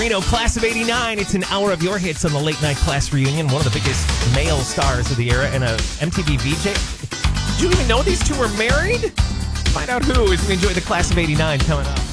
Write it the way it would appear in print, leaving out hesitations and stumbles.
Class of 89. It's an hour of your hits on the Late Night Class Reunion. One of the biggest male stars of the era and a MTV VJ. Did you even know these two were married? Find out who as we enjoy the Class of 89 coming up.